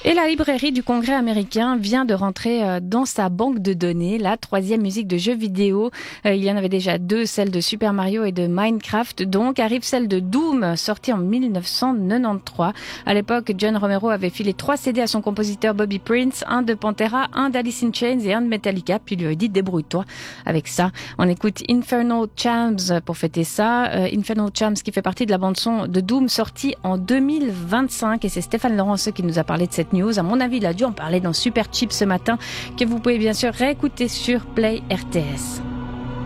Et la librairie du Congrès américain vient de rentrer dans sa banque de données la 3e musique de jeux vidéo. Il y en avait déjà 2, celle de Super Mario et de Minecraft. Donc arrive celle de Doom, sortie en 1993. À l'époque, John Romero avait filé 3 CD à son compositeur Bobby Prince, un de Pantera, un d'Alice in Chains et un de Metallica. Puis il lui a dit débrouille-toi avec ça. On écoute Infernal Champs pour fêter ça. Infernal Champs qui fait partie de la bande-son de Doom, sortie en 2025. Et c'est Stéphane Laurence qui nous a parlé de cette news. À mon avis, il a dû en parler dans Super Chips ce matin, que vous pouvez bien sûr réécouter sur Play RTS.